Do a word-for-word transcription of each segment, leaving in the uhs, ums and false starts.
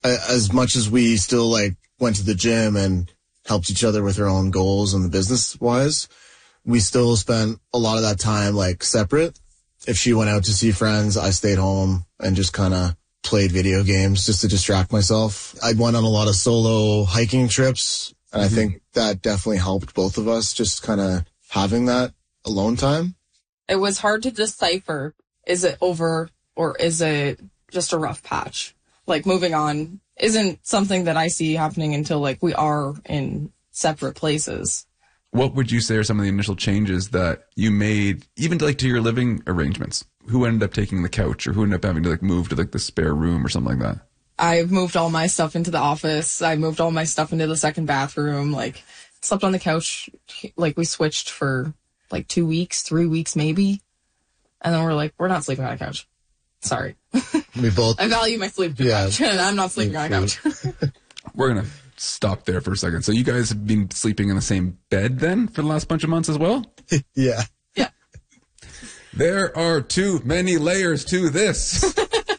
as much as we still like went to the gym and helped each other with our own goals and the business wise, we still spent a lot of that time like separate. If she went out to see friends, I stayed home and just kind of played video games just to distract myself. I went on a lot of solo hiking trips, and mm-hmm. I think that definitely helped both of us, just kind of having that alone time. It was hard to decipher, is it over or is it just a rough patch? Like, moving on isn't something that I see happening until, like, we are in separate places. What would you say are some of the initial changes that you made, even to, like, to your living arrangements? Who ended up taking the couch, or who ended up having to, like, move to, like, the spare room or something like that? I moved all my stuff into the office. I moved all my stuff into the second bathroom. Like, slept on the couch. Like, we switched for, like, two weeks, three weeks maybe. And then we're like, we're not sleeping on a couch. Sorry. We both. I value my sleep too yeah, much, and I'm not sleeping on a couch. We're going to stop there for a second. So you guys have been sleeping in the same bed then for the last bunch of months as well? Yeah. Yeah. There are too many layers to this.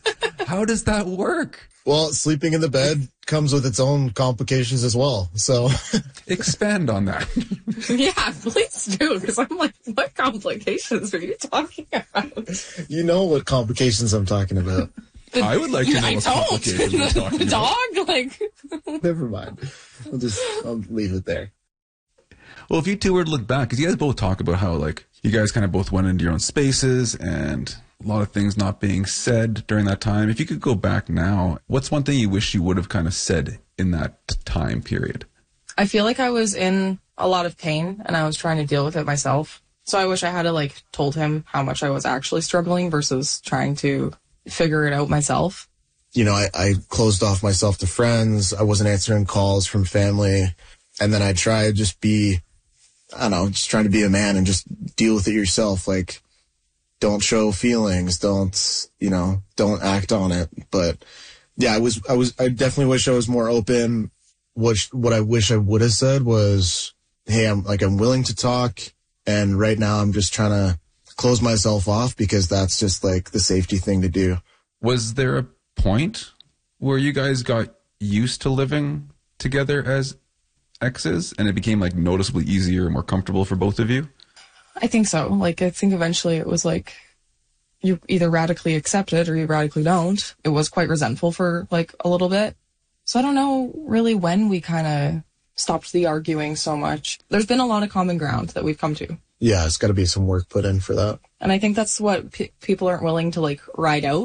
How does that work? Well, sleeping in the bed comes with its own complications as well, so. Expand on that. Yeah, please do, because I'm like, what complications are you talking about? You know what complications I'm talking about. The, I would like to know I what don't. complications you're talking the about. dog, like. Never mind. I'll just, I'll leave it there. Well, if you two were to look back, because you guys both talk about how, like, you guys kind of both went into your own spaces and a lot of things not being said during that time. If you could go back now, what's one thing you wish you would have kind of said in that time period? I feel like I was in a lot of pain and I was trying to deal with it myself. So I wish I had, like, told him how much I was actually struggling versus trying to figure it out myself. You know, I, I closed off myself to friends. I wasn't answering calls from family. And then I tried to just be, I don't know, just trying to be a man and just deal with it yourself. Like, don't show feelings. Don't, you know, don't act on it. But yeah, I was, I was, I definitely wish I was more open. What, what I wish I would have said was, hey, I'm like, I'm willing to talk. And right now I'm just trying to close myself off because that's just like the safety thing to do. Was there a point where you guys got used to living together as exes and it became like noticeably easier and more comfortable for both of you? I think so. Like, I think eventually it was like you either radically accept it or you radically don't. It was quite resentful for like a little bit. So I don't know really when we kind of stopped the arguing so much. There's been a lot of common ground that we've come to. Yeah, it's got to be some work put in for that. And I think that's what pe- people aren't willing to like ride out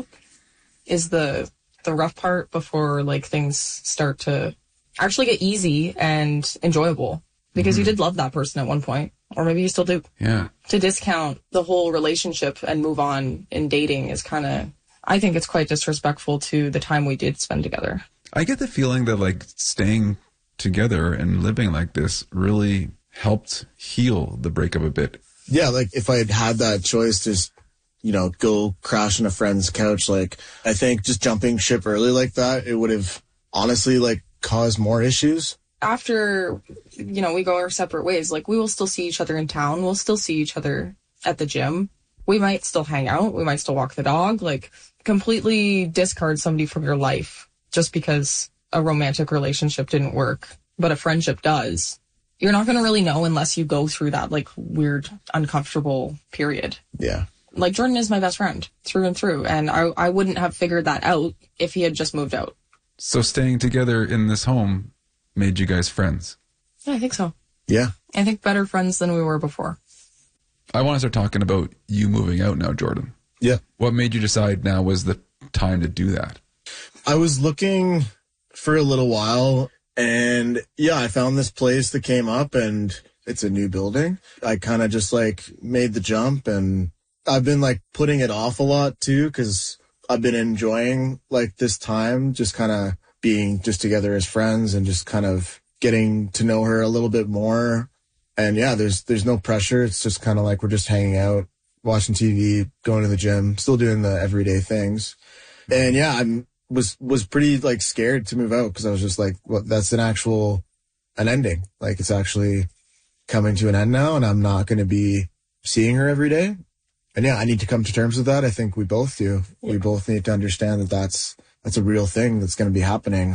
is the the rough part before like things start to actually get easy and enjoyable. Because mm-hmm. you did love that person at one point. Or maybe you still do. Yeah. To discount the whole relationship and move on in dating is kind of, I think it's quite disrespectful to the time we did spend together. I get the feeling that like staying together and living like this really helped heal the breakup a bit. Yeah, like if I had had that choice to just, you know, go crash on a friend's couch, like I think just jumping ship early like that, it would have honestly like caused more issues. After, you know, we go our separate ways, like we will still see each other in town. We'll still see each other at the gym. We might still hang out. We might still walk the dog. Like, completely discard somebody from your life just because a romantic relationship didn't work, but a friendship does. You're not going to really know unless you go through that, like, weird, uncomfortable period. Yeah. Like, Jordan is my best friend through and through, and I, I wouldn't have figured that out if he had just moved out. So staying together in this home made you guys friends? Yeah, I think so. Yeah. I think better friends than we were before. I want to start talking about you moving out now, Jordan. Yeah. What made you decide now was the time to do that? I was looking for a little while, and yeah, I found this place that came up, and it's a new building. I kind of just like made the jump, and I've been like putting it off a lot too, because I've been enjoying like this time, just kind of being just together as friends and just kind of getting to know her a little bit more. And yeah, there's there's no pressure. It's just kind of like we're just hanging out, watching T V, going to the gym, still doing the everyday things. And yeah, I was was pretty like scared to move out because I was just like, well, that's an actual an ending. Like it's actually coming to an end now, and I'm not going to be seeing her every day. And yeah, I need to come to terms with that. I think we both do. Yeah. We both need to understand that that's that's a real thing that's going to be happening.